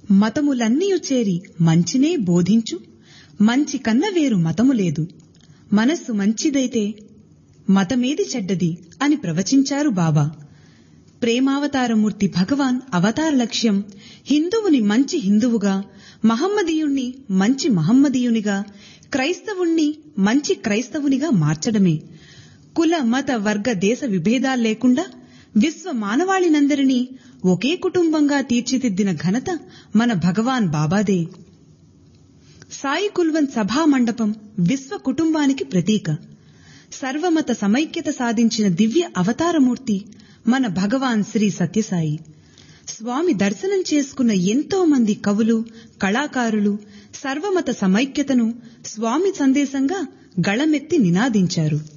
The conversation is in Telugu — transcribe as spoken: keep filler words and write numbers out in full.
మతములన్నీయు చేరి మంచినే బోధించు, మంచి కన్న వేరు మతము లేదు, మనస్సు మంచిదైతే మతమేది చెడ్డది అని ప్రవచించారు బాబా. ప్రేమావతారమూర్తి భగవాన్ అవతార లక్ష్యం హిందువుని మంచి హిందువుగా, మహమ్మదీయుణ్ణి మంచి మహమ్మదీయునిగా, క్రైస్తవుణ్ణి మంచి క్రైస్తవునిగా మార్చడమే. కుల మత వర్గ దేశ విభేదాల్లేకుండా విశ్వ మానవాళినందరినీ ఒకే కుటుంబంగా తీర్చిదిద్దిన ఘనత మన భగవాన్ బాబాదే. సాయి కుల్వంత్ సభా మండపం విశ్వ కుటుంబానికి ప్రతీక. సర్వమత సమైక్యత సాధించిన దివ్య అవతారమూర్తి మన భగవాన్ శ్రీ సత్యసాయి. స్వామి దర్శనం చేసుకున్న ఎంతో మంది కవులు, కళాకారులు సర్వమత సమైక్యతను స్వామి సందేశంగా గళమెత్తి నినాదించారు.